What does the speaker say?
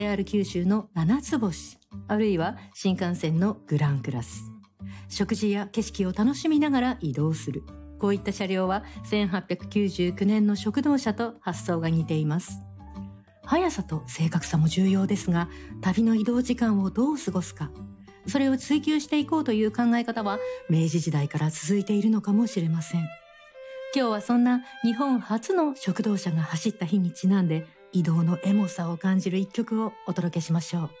JR 九州の七つ星、あるいは新幹線のグランクラス。食事や景色を楽しみながら移動する。こういった車両は1899年の食堂車と発想が似ています。速さと正確さも重要ですが、旅の移動時間をどう過ごすか、それを追求していこうという考え方は明治時代から続いているのかもしれません。今日はそんな日本初の食堂車が走った日にちなんで、移動のエモさを感じる一曲をお届けしましょう。